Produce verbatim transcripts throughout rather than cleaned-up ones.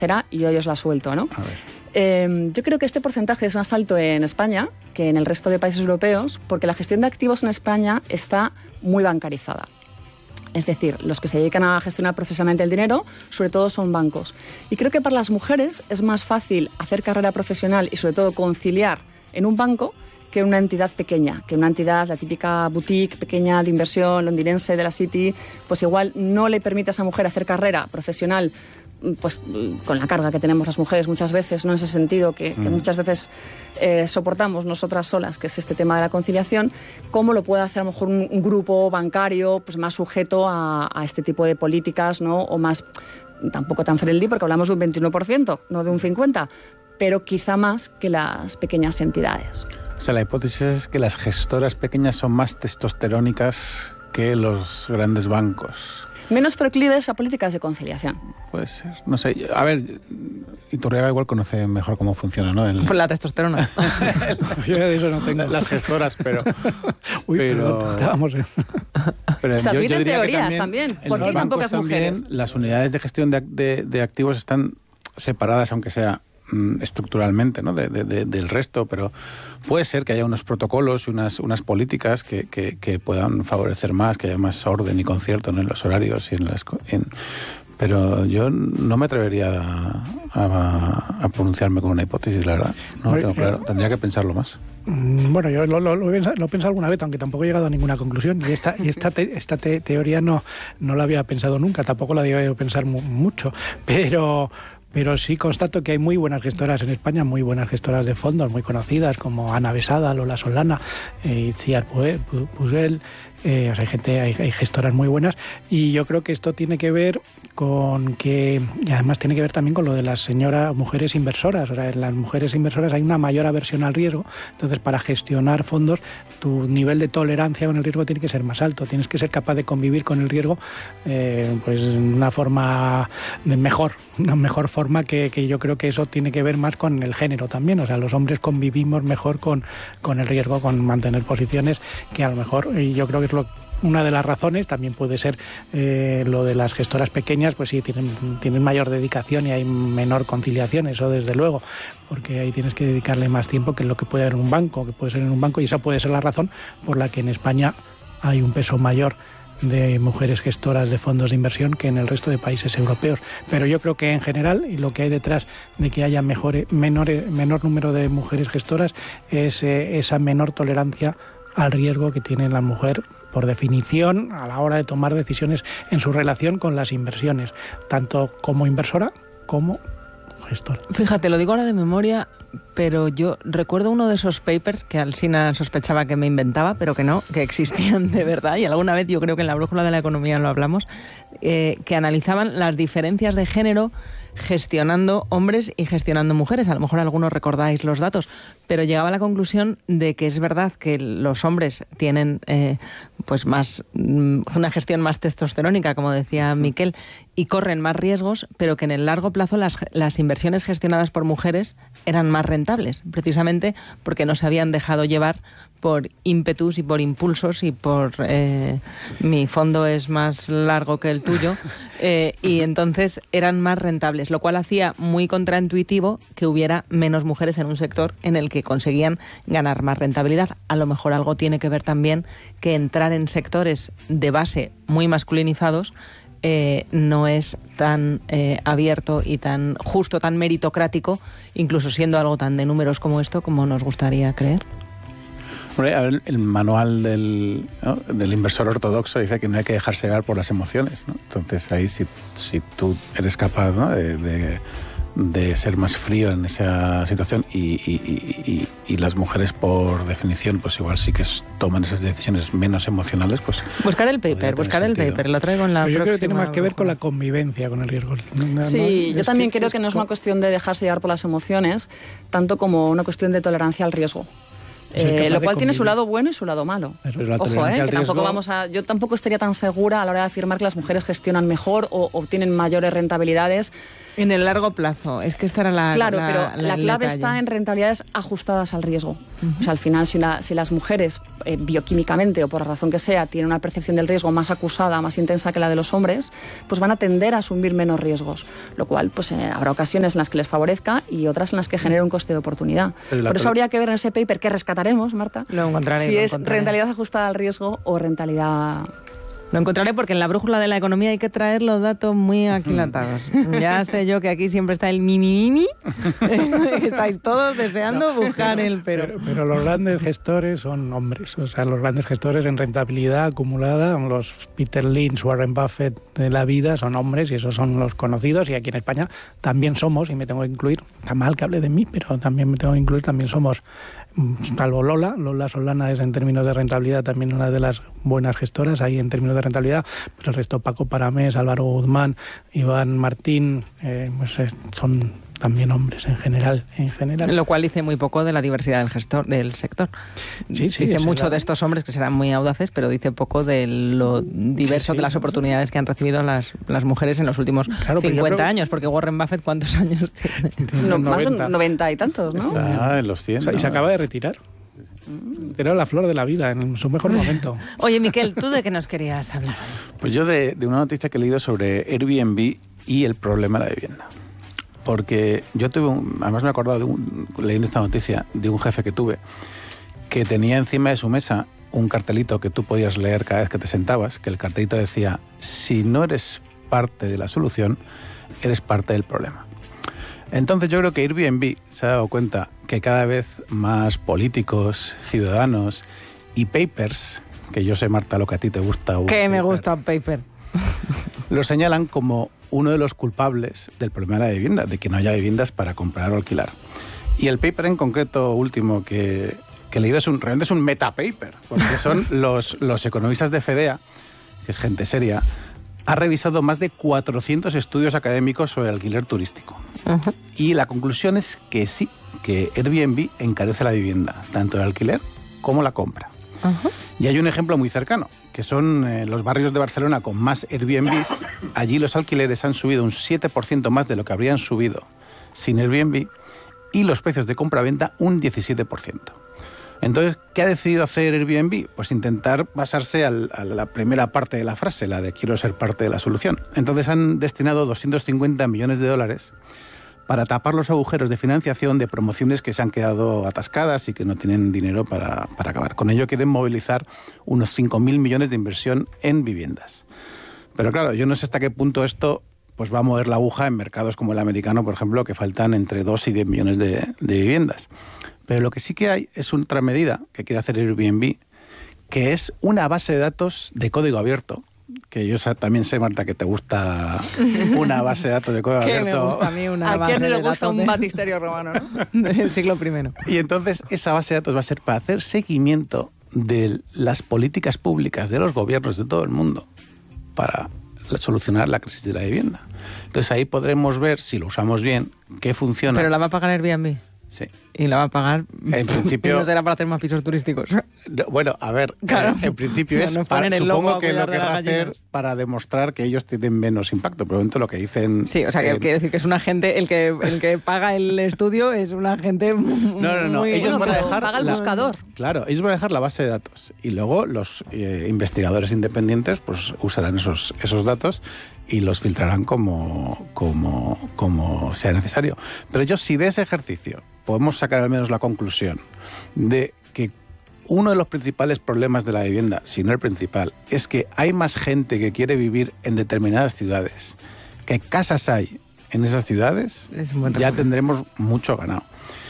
será y hoy os la suelto, ¿no? Eh, yo creo que este porcentaje es más alto en España que en el resto de países europeos porque la gestión de activos en España está muy bancarizada. Es decir, los que se dedican a gestionar profesionalmente el dinero, sobre todo son bancos. Y creo que para las mujeres es más fácil hacer carrera profesional y sobre todo conciliar en un banco que en una entidad pequeña, que una entidad, la típica boutique pequeña de inversión londinense de la City, pues igual no le permite a esa mujer hacer carrera profesional pues con la carga que tenemos las mujeres muchas veces, no en ese sentido que, que muchas veces eh, soportamos nosotras solas, que es este tema de la conciliación, cómo lo puede hacer a lo mejor un, un grupo bancario pues más sujeto a, a este tipo de políticas, ¿no? O más, tampoco tan friendly, porque hablamos de un veintiuno por ciento, no de un cincuenta por ciento, pero quizá más que las pequeñas entidades. O sea, la hipótesis es que las gestoras pequeñas son más testosterónicas que los grandes bancos. Menos proclives a políticas de conciliación. Puede ser, no sé. A ver, Iturriaga igual conoce mejor cómo funciona, ¿no? El... Pues la testosterona. Yo de eso no tengo. Las gestoras, pero... Uy, pero... perdón, estábamos en... Pero se admiten teorías también. también. ¿Por qué hay tan pocas también, mujeres? Las unidades de gestión de, de, de activos están separadas, aunque sea estructuralmente, ¿no? de, de, de, del resto, pero puede ser que haya unos protocolos y unas, unas políticas que, que, que puedan favorecer más, que haya más orden y concierto, ¿no? En los horarios y en las... En, pero yo no me atrevería a, a, a pronunciarme con una hipótesis, la verdad. No lo tengo claro. Tendría que pensarlo más. Bueno, yo lo, lo, lo, he pensado, lo he pensado alguna vez, aunque tampoco he llegado a ninguna conclusión. Y esta, y esta, te, esta te, teoría no, no la había pensado nunca, tampoco la había pensar mu- mucho. Pero... Pero sí constato que hay muy buenas gestoras en España, muy buenas gestoras de fondos, muy conocidas, como Ana Besada, Lola Solana, eh, Itziar Pusel. Eh, o sea, hay gente, hay, hay gestoras muy buenas, y yo creo que esto tiene que ver con que, y además tiene que ver también con lo de las señoras mujeres inversoras. O sea, en las mujeres inversoras hay una mayor aversión al riesgo, entonces para gestionar fondos tu nivel de tolerancia con el riesgo tiene que ser más alto, tienes que ser capaz de convivir con el riesgo eh, pues de una forma de mejor, una mejor forma que, que yo creo que eso tiene que ver más con el género también. O sea, los hombres convivimos mejor con, con el riesgo, con mantener posiciones que a lo mejor, y yo creo que Lo, una de las razones también puede ser eh, lo de las gestoras pequeñas, pues sí, tienen, tienen mayor dedicación y hay menor conciliación, eso desde luego, porque ahí tienes que dedicarle más tiempo que lo que puede haber en un banco, que puede ser en un banco, y esa puede ser la razón por la que en España hay un peso mayor de mujeres gestoras de fondos de inversión que en el resto de países europeos. Pero yo creo que en general, y lo que hay detrás de que haya mejor, menor, menor número de mujeres gestoras, es eh, esa menor tolerancia al riesgo que tiene la mujer, por definición, a la hora de tomar decisiones en su relación con las inversiones, tanto como inversora como gestora. Fíjate, lo digo ahora de memoria, pero yo recuerdo uno de esos papers que Alsina sospechaba que me inventaba, pero que no, que existían de verdad, y alguna vez yo creo que en la Brújula de la Economía lo hablamos, eh, que analizaban las diferencias de género gestionando hombres y gestionando mujeres. A lo mejor algunos recordáis los datos, pero llegaba a la conclusión de que es verdad que los hombres tienen eh, pues más una gestión más testosterónica, como decía Miquel, y corren más riesgos, pero que en el largo plazo las, las inversiones gestionadas por mujeres eran más rentables, precisamente porque no se habían dejado llevar por ímpetus y por impulsos y por eh, mi fondo es más largo que el tuyo, eh, y entonces eran más rentables, lo cual hacía muy contraintuitivo que hubiera menos mujeres en un sector en el que conseguían ganar más rentabilidad. A lo mejor algo tiene que ver también que entrar en sectores de base muy masculinizados Eh, no es tan eh, abierto y tan justo, tan meritocrático, incluso siendo algo tan de números como esto, como nos gustaría creer. Hombre, a ver, el manual del, ¿no? del inversor ortodoxo dice que no hay que dejarse llevar por las emociones, ¿no? Entonces ahí si, si tú eres capaz, ¿no? de, de, de ser más frío en esa situación y, y, y, y las mujeres por definición pues igual sí que toman esas decisiones menos emocionales, pues buscar el paper, buscar el paper, lo traigo en la Pero yo próxima. creo que tiene más que ver con la convivencia con el riesgo. No, sí, no, yo también que, creo es que no es con... una cuestión de dejarse llevar por las emociones, tanto como una cuestión de tolerancia al riesgo. Eh, lo cual tiene su lado bueno y su lado malo. Ojo, eh, que tampoco vamos a, yo tampoco estaría tan segura a la hora de afirmar que las mujeres gestionan mejor o obtienen mayores rentabilidades. En el largo plazo, es que esta era la Claro, la, pero la, la clave detalle. está en rentabilidades ajustadas al riesgo. Uh-huh. O sea, al final, si, la, si las mujeres eh, bioquímicamente o por la razón que sea tienen una percepción del riesgo más acusada, más intensa que la de los hombres, pues van a tender a asumir menos riesgos, lo cual pues eh, habrá ocasiones en las que les favorezca y otras en las que genere un coste de oportunidad. Por eso habría que ver en ese paper que rescataremos, Marta, lo encontraré, si lo es encontraré. rentabilidad ajustada al riesgo o rentabilidad... Lo encontraré porque en la brújula de la economía hay que traer los datos muy aquilatados. Ya sé yo que aquí siempre está el mimi mimi, estáis todos deseando no, buscar pero, el pero. pero. Pero los grandes gestores son hombres, o sea, los grandes gestores en rentabilidad acumulada, los Peter Lynch, Warren Buffett de la vida son hombres y esos son los conocidos y aquí en España también somos, y me tengo que incluir, está mal que hable de mí, pero también me tengo que incluir, también somos, salvo Lola, Lola Solana es en términos de rentabilidad también una de las buenas gestoras ahí en términos de rentabilidad, pero el resto Paco Paramés, Álvaro Guzmán, Iván Martín, eh, pues eh, son también hombres en general, en general. Lo cual dice muy poco de la diversidad del gestor, del sector. Sí, sí, dice mucho la... de estos hombres que serán muy audaces, pero dice poco de lo diverso sí, sí. de las oportunidades que han recibido las, las mujeres en los últimos claro, cincuenta creo... años, porque Warren Buffett, ¿cuántos años tiene? No, más de noventa y tantos, ¿no? Está en los cien. O sea, ¿no? Y se acaba de retirar. Era la flor de la vida, en su mejor momento. Oye, Miquel, ¿tú de qué nos querías hablar? Pues yo de, de una noticia que he leído sobre Airbnb y el problema de la vivienda. Porque yo tuve, un, además me he acordado, de un, leyendo esta noticia, de un jefe que tuve, que tenía encima de su mesa un cartelito que tú podías leer cada vez que te sentabas, que el cartelito decía, si no eres parte de la solución, eres parte del problema. Entonces yo creo que Airbnb se ha dado cuenta que cada vez más políticos, ciudadanos y papers, que yo sé, Marta, lo que a ti te gusta. Que paper, me gusta un paper. Lo señalan como uno de los culpables del problema de la vivienda, de que no haya viviendas para comprar o alquilar. Y el paper en concreto último que, que he leído es un, realmente es un metapaper, porque son los, los economistas de FEDEA, que es gente seria, ha revisado más de cuatrocientos estudios académicos sobre el alquiler turístico. Uh-huh. Y la conclusión es que sí, que Airbnb encarece la vivienda, tanto el alquiler como la compra. Uh-huh. Y hay un ejemplo muy cercano, que son eh, los barrios de Barcelona con más Airbnbs. Allí los alquileres han subido un siete por ciento más de lo que habrían subido sin Airbnb y los precios de compra-venta un diecisiete por ciento. Entonces, ¿qué ha decidido hacer Airbnb? Pues intentar basarse al, a la primera parte de la frase, la de quiero ser parte de la solución. Entonces han destinado doscientos cincuenta millones de dólares para tapar los agujeros de financiación de promociones que se han quedado atascadas y que no tienen dinero para, para acabar. Con ello quieren movilizar unos cinco mil millones de inversión en viviendas. Pero claro, yo no sé hasta qué punto esto pues va a mover la aguja en mercados como el americano, por ejemplo, que faltan entre dos y diez millones de, de viviendas. Pero lo que sí que hay es otra medida que quiere hacer Airbnb, que es una base de datos de código abierto, que yo también sé, Marta, que te gusta una base de datos de código que abierto. Me gusta a mí una ¿A base quién no le de gusta datos un de... batisterio romano, no? del siglo primero. Y entonces esa base de datos va a ser para hacer seguimiento de las políticas públicas de los gobiernos de todo el mundo para solucionar la crisis de la vivienda. Entonces ahí podremos ver, si lo usamos bien, qué funciona. ¿Pero la va a pagar Airbnb? Sí. Y la va a pagar. En principio. No será para hacer más pisos turísticos. No, bueno, a ver, claro. eh, en principio es no para, supongo que lo de querrá hacer para demostrar que ellos tienen menos impacto. Por lo tanto, lo que dicen. Sí, o sea, que eh, quiere decir que es un agente, el que el que paga el estudio es un agente. No, no, no. Muy, ellos bueno, van a dejar. Paga el la, buscador. Claro, ellos van a dejar la base de datos. Y luego los eh, investigadores independientes pues usarán esos, esos datos y los filtrarán como, como, como sea necesario. Pero yo, si de ese ejercicio podemos sacar al menos la conclusión de que uno de los principales problemas de la vivienda, si no el principal, es que hay más gente que quiere vivir en determinadas ciudades, que casas hay en esas ciudades, ya tendremos mucho ganado.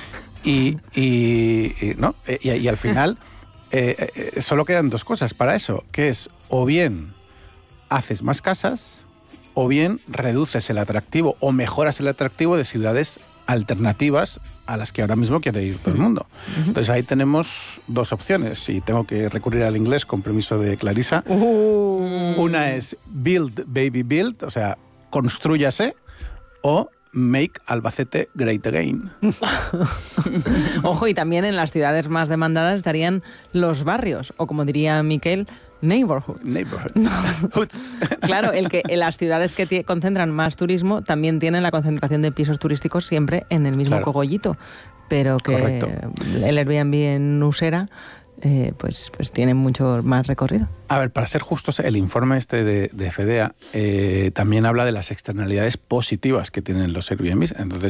Y, y, y, ¿no? y, y al final eh, eh, solo quedan dos cosas para eso, que es o bien haces más casas o bien reduces el atractivo o mejoras el atractivo de ciudades alternativas a las que ahora mismo quiere ir todo el mundo. Uh-huh. Entonces ahí tenemos dos opciones y tengo que recurrir al inglés con permiso de Clarisa. Uh. Una es build, baby, build, o sea, constrúyase, o Make Albacete Great Again. Ojo, y también en las ciudades más demandadas estarían los barrios, o como diría Miquel, neighborhoods. Neighborhoods. Claro, el que en las ciudades que t- concentran más turismo también tienen la concentración de pisos turísticos siempre en el mismo claro. cogollito, pero que Correcto. el Airbnb en Usera eh, pues, pues tiene mucho más recorrido. A ver, para ser justos, el informe este de, de Fedea eh, también habla de las externalidades positivas que tienen los Airbnbs. Entonces,